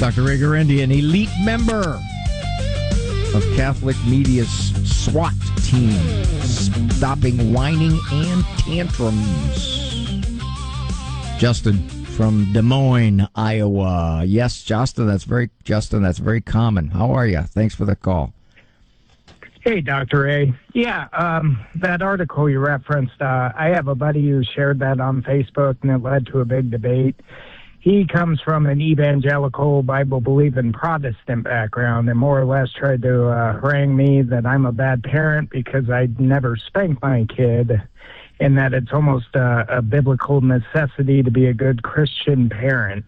Dr. Ray Guarendi, an elite member of Catholic Media's SWAT team, stopping whining and tantrums. Justin from Des Moines, Iowa. Yes, Justin, that's very common. How are you? Thanks for the call. Hey, Dr. A. Yeah, that article you referenced, I have a buddy who shared that on Facebook, and it led to a big debate. He comes from an evangelical, Bible-believing Protestant background and more or less tried to harangue me that I'm a bad parent because I never spanked my kid, and that it's almost a biblical necessity to be a good Christian parent.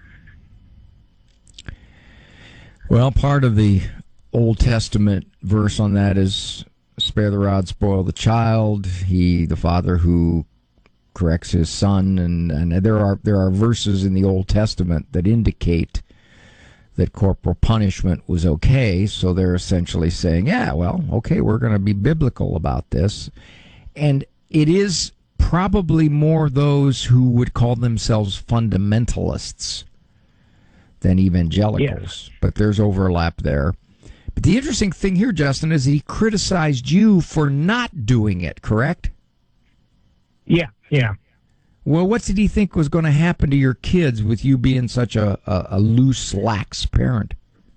Well, part of the Old Testament verse on that is spare the rod, spoil the child. The father who corrects his son, and there are verses in the Old Testament that indicate that corporal punishment was okay. So they're essentially saying, yeah, well, okay, we're going to be biblical about this. And it is probably more those who would call themselves fundamentalists than evangelicals. Yes. But there's overlap there. But the interesting thing here, Justin, is that he criticized you for not doing it, correct? Yeah. Well, what did he think was going to happen to your kids with you being such a loose, lax parent?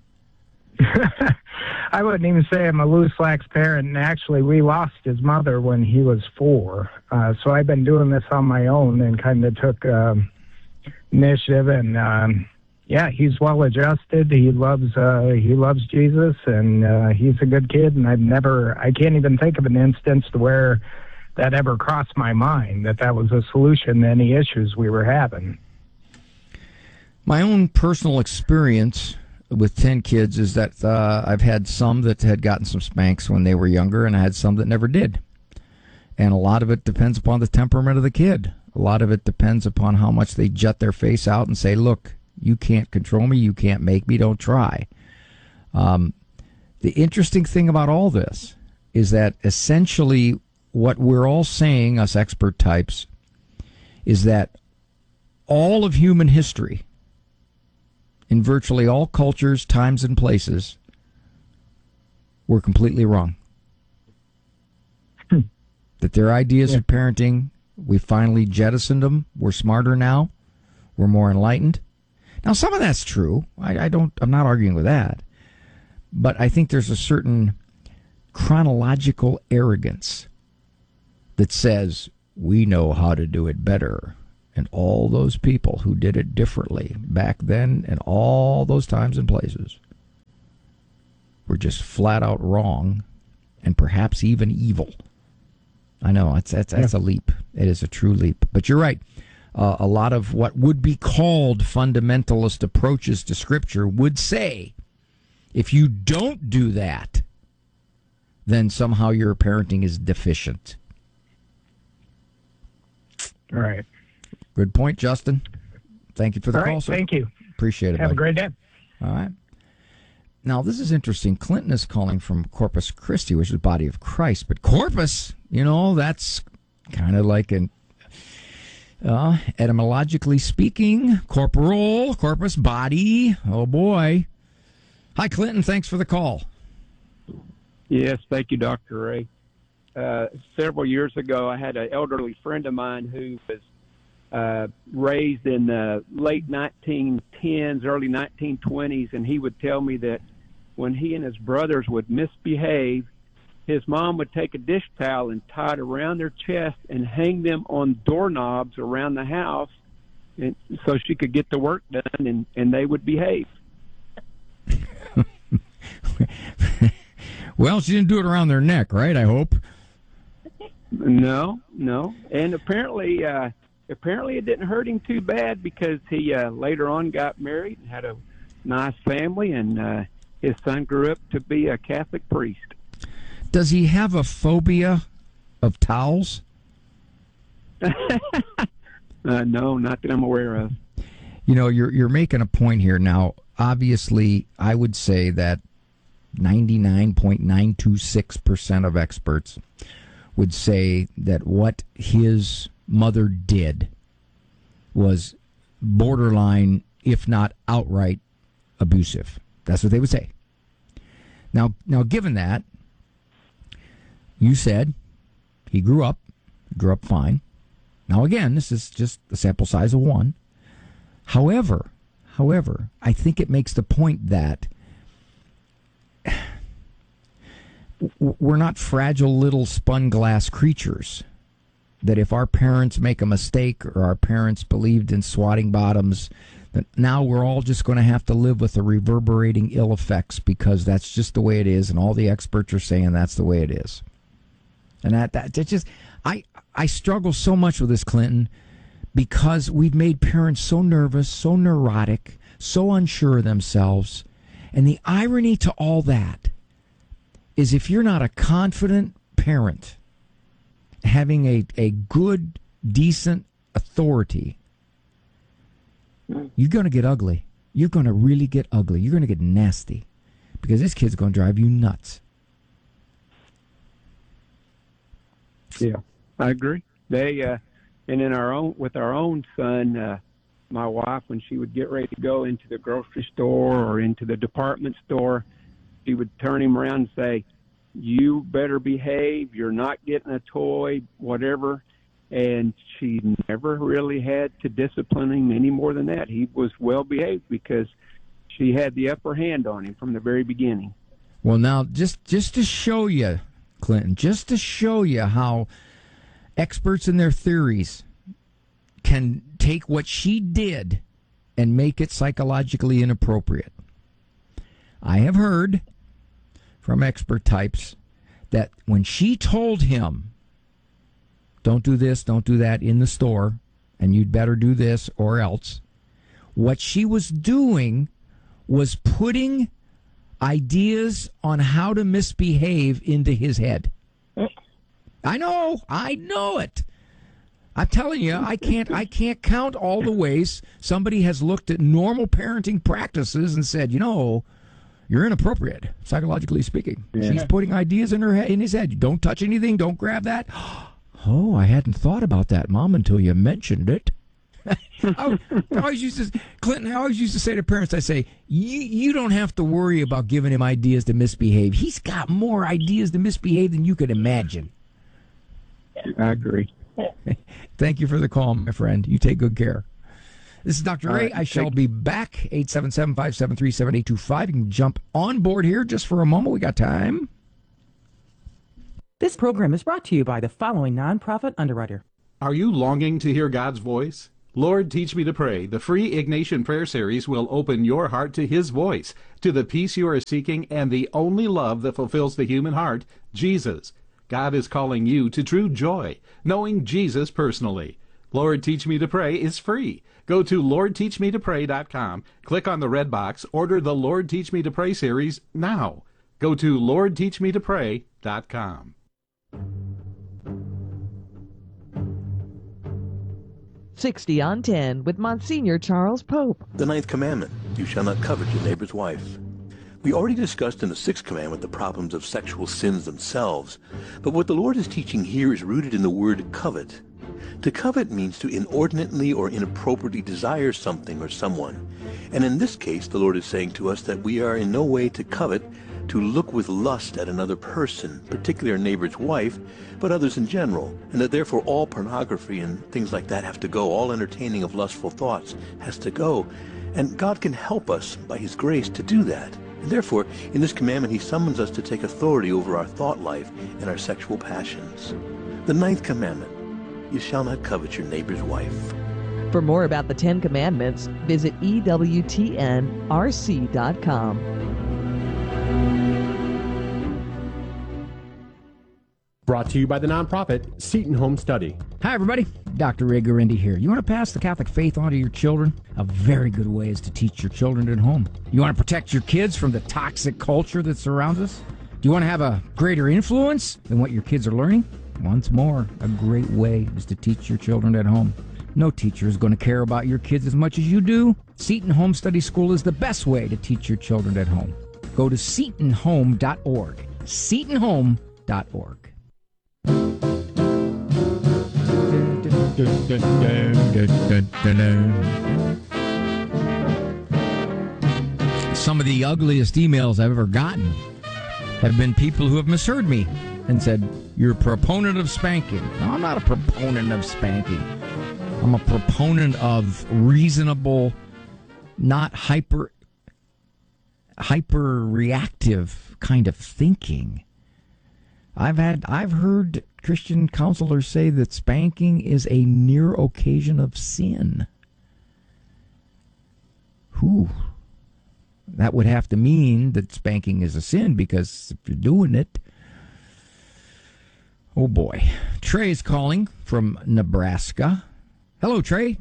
I wouldn't even say I'm a loose, lax parent. And actually, we lost his mother when he was 4. So I've been doing this on my own and kind of took initiative. And yeah, he's well adjusted. He loves Jesus, and he's a good kid. And I can't even think of an instance to where that ever crossed my mind that was a solution to any issues we were having. My own personal experience with 10 kids is that I've had some that had gotten some spanks when they were younger, and I had some that never did. And a lot of it depends upon the temperament of the kid. A lot of it depends upon how much they jut their face out and say, look, you can't control me, you can't make me, don't try. The interesting thing about all this is that essentially what we're all saying, us expert types, is that all of human history, in virtually all cultures, times, and places, were completely wrong. That their ideas of parenting, we finally jettisoned them. We're smarter now. We're more enlightened. Now, some of that's true. I'm not arguing with that. But I think there's a certain chronological arrogance that says we know how to do it better. And all those people who did it differently back then and all those times and places were just flat out wrong and perhaps even evil. I know, that's a leap. It is a true leap. But you're right. A lot of what would be called fundamentalist approaches to Scripture would say, if you don't do that, then somehow your parenting is deficient. All right. Good point, Justin. Thank you for the call, sir. Thank you. Appreciate it. Have a great day. All right. Now, this is interesting. Clinton is calling from Corpus Christi, which is the body of Christ. But Corpus, that's kind of like an, etymologically speaking, corpus, body. Oh, boy. Hi, Clinton. Thanks for the call. Yes, thank you, Dr. Ray. Several years ago, I had an elderly friend of mine who was raised in the late 1910s, early 1920s, and he would tell me that when he and his brothers would misbehave, his mom would take a dish towel and tie it around their chest and hang them on doorknobs around the house and, so she could get the work done, and they would behave. Well, she didn't do it around their neck, right, I hope? No. And apparently it didn't hurt him too bad because he later on got married and had a nice family, and his son grew up to be a Catholic priest. Does he have a phobia of towels? No, not that I'm aware of. You're making a point here. Now, obviously, I would say that 99.926% of experts would say that what his mother did was borderline, if not outright, abusive. That's what they would say. Now, given that, you said he grew up fine. Now, again, this is just a sample size of one. However, I think it makes the point that we're not fragile little spun glass creatures. That if our parents make a mistake or our parents believed in swatting bottoms, that now we're all just going to have to live with the reverberating ill effects because that's just the way it is, and all the experts are saying that's the way it is. And that just, I struggle so much with this, Clinton, because we've made parents so nervous, so neurotic, so unsure of themselves. And the irony to all that is if you're not a confident parent, having a good, decent authority, you're going to get ugly. You're going to really get ugly. You're going to get nasty because this kid's going to drive you nuts. Yeah, I agree. They and in with our own son, my wife, when she would get ready to go into the grocery store or into the department store, she would turn him around and say, "You better behave. You're not getting a toy, whatever." And she never really had to discipline him any more than that. He was well behaved because she had the upper hand on him from the very beginning. Well, now, just to show you, Clinton, just to show you how experts in their theories can take what she did and make it psychologically inappropriate. I have heard from expert types that when she told him, don't do this, don't do that in the store, and you'd better do this or else, what she was doing was putting ideas on how to misbehave into his head. I know it. I'm telling you, I can't count all the ways somebody has looked at normal parenting practices and said, you're inappropriate, psychologically speaking. Yeah. She's putting ideas in his head. Don't touch anything. Don't grab that. Oh, I hadn't thought about that, Mom, until you mentioned it. I always used to say to parents, I say, you don't have to worry about giving him ideas to misbehave. He's got more ideas to misbehave than you could imagine. I agree. Thank you for the call, my friend. You take good care. This is Dr. Ray. I shall be back. 877-573-7825. You can jump on board here just for a moment. We got time. This program is brought to you by the following nonprofit underwriter. Are you longing to hear God's voice? Lord, Teach Me to Pray, the free Ignatian Prayer Series will open your heart to His voice, to the peace you are seeking, and the only love that fulfills the human heart, Jesus. God is calling you to true joy, knowing Jesus personally. Lord, Teach Me to Pray is free. Go to LordTeachMeToPray.com, click on the red box, order the Lord Teach Me to Pray series now. Go to LordTeachMeToPray.com. 60 on 10 with Monsignor Charles Pope. The ninth commandment, you shall not covet your neighbor's wife. We already discussed in the sixth commandment the problems of sexual sins themselves, but what the Lord is teaching here is rooted in the word covet. To covet means to inordinately or inappropriately desire something or someone. And in this case, the Lord is saying to us that we are in no way to covet, to look with lust at another person, particularly our neighbor's wife, but others in general, and that therefore all pornography and things like that have to go, all entertaining of lustful thoughts has to go. And God can help us by His grace to do that. And therefore, in this commandment, He summons us to take authority over our thought life and our sexual passions. The ninth commandment, you shall not covet your neighbor's wife. For more about the 10 Commandments, visit EWTNRC.com. Brought to you by the nonprofit Seton Home Study. Hi, everybody. Dr. Ray Guarendi here. You want to pass the Catholic faith on to your children? A very good way is to teach your children at home. You want to protect your kids from the toxic culture that surrounds us? Do you want to have a greater influence than what your kids are learning? Once more, a great way is to teach your children at home. No teacher is going to care about your kids as much as you do. Seton Home Study School is the best way to teach your children at home. Go to setonhome.org. setonhome.org. some of the ugliest emails I've ever gotten have been people who have misheard me and said, "You're a proponent of spanking." No, I'm not a proponent of spanking. I'm a proponent of reasonable, not hyper reactive kind of thinking. I've heard Christian counselors say that spanking is a near occasion of sin. Whew. That would have to mean that spanking is a sin, because if you're doing it... Oh, boy. Trey's calling from Nebraska. Hello, Trey.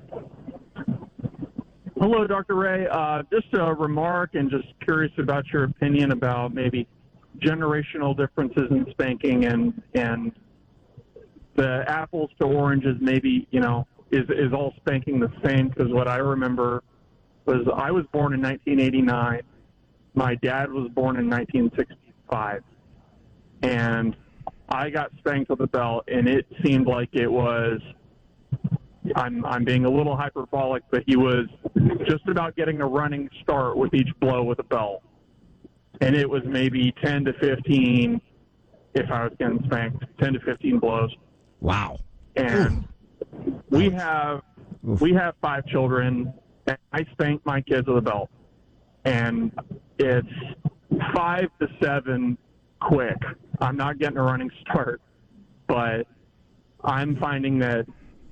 Hello, Dr. Ray. Just a remark, and just curious about your opinion about maybe generational differences in spanking and the apples to oranges. Maybe, is all spanking the same? Because what I remember was I was born in 1989. My dad was born in 1965. And I got spanked with a belt, and it seemed like it was, I'm being a little hyperbolic, but he was just about getting a running start with each blow with a belt. And it was maybe 10 to 15, if I was getting spanked, 10 to 15 blows. Wow. And we have 5 children, and I spank my kids with a belt. And it's 5 to 7 quick. I'm not getting a running start, but I'm finding that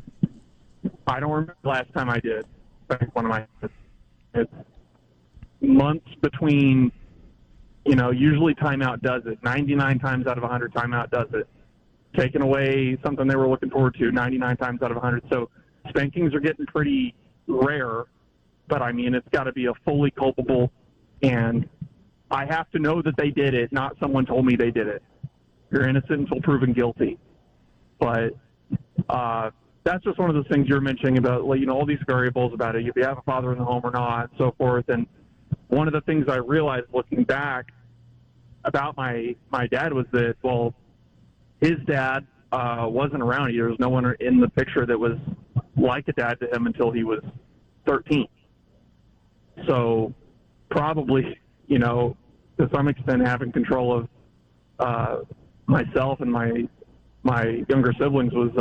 I don't remember the last time I did spank one of my kids. It's months between, usually timeout does it. 99 times out of 100, timeout does it. Taking away something they were looking forward to 99 times out of 100. So spankings are getting pretty rare, but it's got to be a fully culpable, and I have to know that they did it, not someone told me they did it. You're innocent until proven guilty. But that's just one of those things you're mentioning about, all these variables about it, if you have a father in the home or not, and so forth. And one of the things I realized looking back about my dad was that, his dad wasn't around. There was no one in the picture that was like a dad to him until he was 13. So probably, to some extent, having control of myself and my younger siblings was,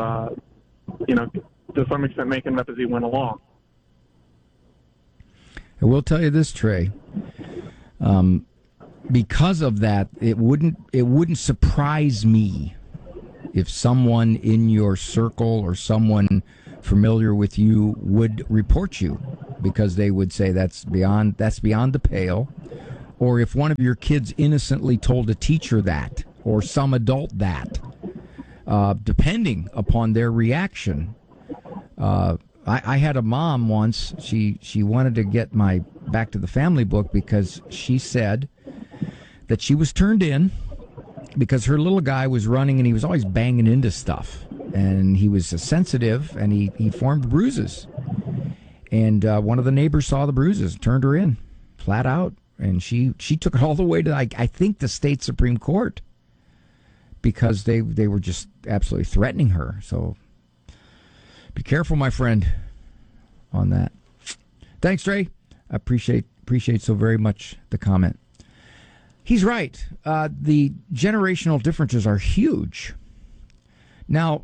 to some extent making him up as he went along. I will tell you this, Trey. Because of that, it wouldn't surprise me if someone in your circle or someone familiar with you would report you, because they would say that's beyond the pale. Or if one of your kids innocently told a teacher that, or some adult that, depending upon their reaction. I had a mom once, she wanted to get my Back to the Family book because she said that she was turned in because her little guy was running and he was always banging into stuff. And he was sensitive, and he formed bruises. And one of the neighbors saw the bruises, turned her in, flat out. And she took it all the way to, I think, the state Supreme Court, because they were just absolutely threatening her. So be careful, my friend, on that. Thanks, Trey. I appreciate so very much the comment. He's right. The generational differences are huge. Now,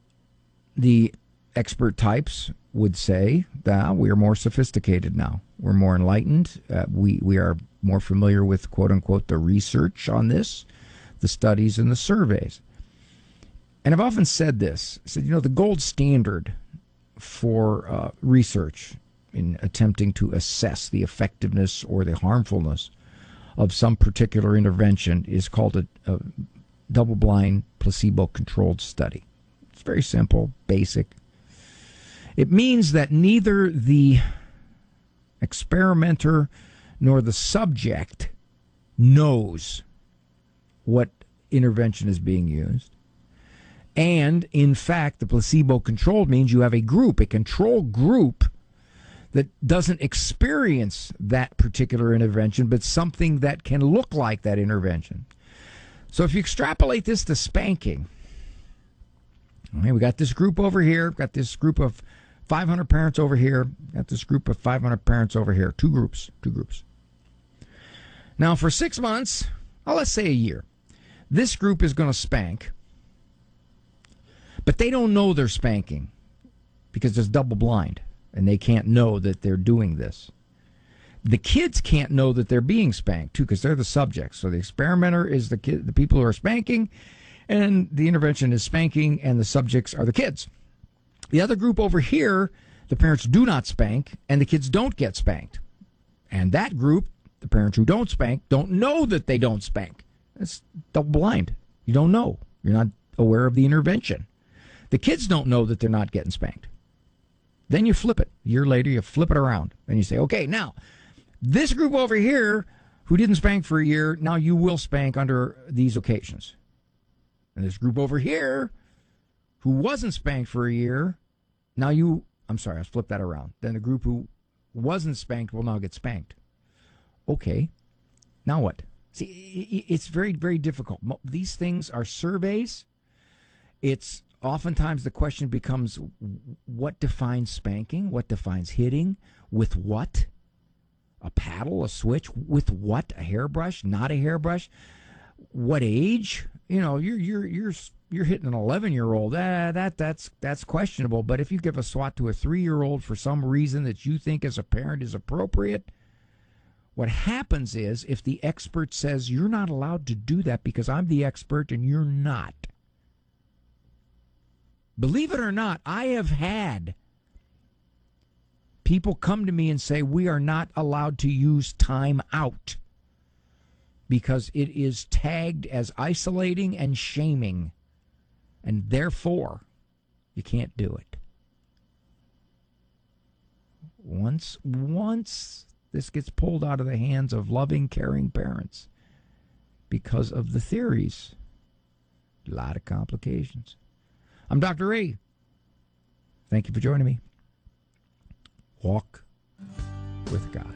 the expert types would say that we are more sophisticated now. We're more enlightened. We are more familiar with, quote unquote, the research on this, the studies and the surveys. And I've often said this. I said, the gold standard for research in attempting to assess the effectiveness or the harmfulness of some particular intervention is called a double-blind, placebo-controlled study. It's very simple, basic. It means that neither the experimenter nor the subject knows what intervention is being used. And, in fact, the placebo-controlled means you have a control group that doesn't experience that particular intervention, but something that can look like that intervention. So if you extrapolate this to spanking, okay, we got this group over here, got this group of 500 parents over here, got this group of 500 parents over here, two groups. Now, for 6 months, let's say a year, this group is going to spank, but they don't know they're spanking because it's double blind, and they can't know that they're doing this. The kids can't know that they're being spanked, too, because they're the subjects. So the experimenter is the people who are spanking, and the intervention is spanking, and the subjects are the kids. The other group over here, the parents do not spank, and the kids don't get spanked. And that group, the parents who don't spank, don't know that they don't spank. It's double blind. You don't know. You're not aware of the intervention. The kids don't know that they're not getting spanked. Then you flip it. A year later, you flip it around, and you say, okay, now, this group over here who didn't spank for a year, now you will spank under these occasions. And this group over here who wasn't spanked for a year, now I'll flip that around. Then the group who wasn't spanked will now get spanked. Okay, now what? See, it's very, very difficult. These things are surveys. It's oftentimes the question becomes, what defines spanking? What defines hitting? With what? A paddle, a switch, with what? A hairbrush, not a hairbrush? What age? You know, you're hitting an 11-year-old. That's questionable. But if you give a swat to a 3-year-old for some reason that you think as a parent is appropriate, what happens is if the expert says you're not allowed to do that because I'm the expert and you're not. Believe it or not, I have had people come to me and say, we are not allowed to use time out because it is tagged as isolating and shaming, and therefore you can't do it. Once this gets pulled out of the hands of loving, caring parents because of the theories, a lot of complications. I'm Dr. Ray. Thank you for joining me. Walk with God.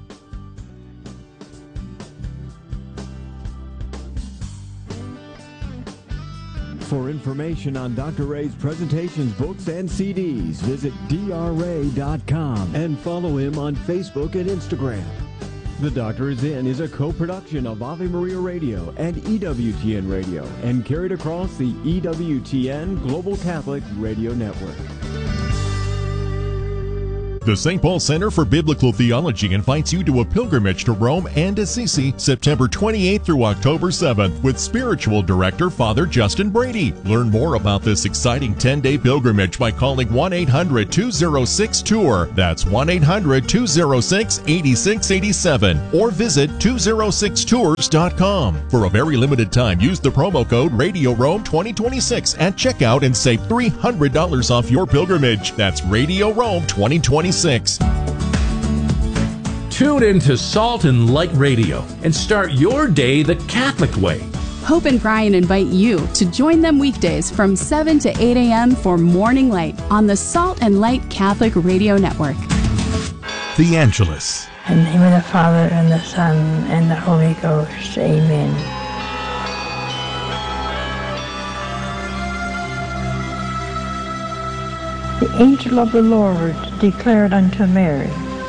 For information on Dr. Ray's presentations, books, and CDs, visit drray.com and follow him on Facebook and Instagram. The Doctor Is In is a co-production of Ave Maria Radio and EWTN Radio and carried across the EWTN Global Catholic Radio Network. The St. Paul Center for Biblical Theology invites you to a pilgrimage to Rome and Assisi, September 28th through October 7th, with Spiritual Director Father Justin Brady. Learn more about this exciting 10-day pilgrimage by calling 1-800-206-TOUR. That's 1-800-206-8687. Or visit 206tours.com. For a very limited time, use the promo code Radio Rome 2026 at checkout and save $300 off your pilgrimage. That's Radio Rome 2026. Tune into Salt and Light Radio and start your day the Catholic way. Hope and Brian invite you to join them weekdays from 7 to 8 a.m. for Morning Light on the Salt and Light Catholic Radio Network. The Angelus. In the name of the Father, and the Son, and the Holy Ghost. Amen. The angel of the Lord declared unto Mary,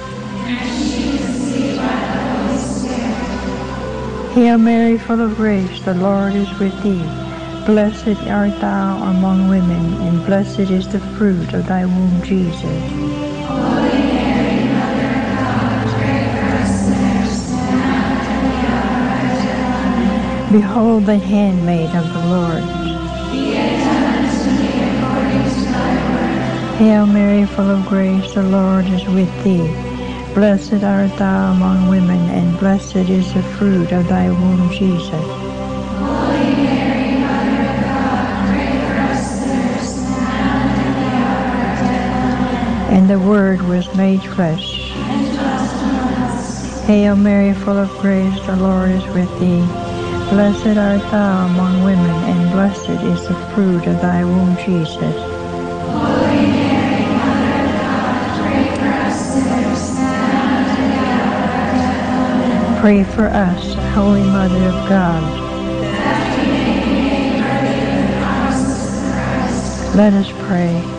Hail Mary, full of grace, the Lord is with thee. Blessed art thou among women, and blessed is the fruit of thy womb, Jesus. Holy Mary, Mother of God, pray for us sinners, now and at the hour of our death. Behold the handmaid of the Lord. Be it done unto me according to thy word. Hail Mary, full of grace, the Lord is with thee. Blessed art thou among women, and blessed is the fruit of thy womb, Jesus. Holy Mary, Mother of God, pray for us sinners, now and at the hour of our death. And the Word was made flesh. And dwelt among us. Hail Mary, full of grace, the Lord is with thee. Blessed art thou among women, and blessed is the fruit of thy womb, Jesus. Holy Mary, Mother of God, pray for us sinners, now and at the hour of our death. Amen. Pray for us, Holy Mother of God. That we may be made worthy of the promises of Christ. Let us pray.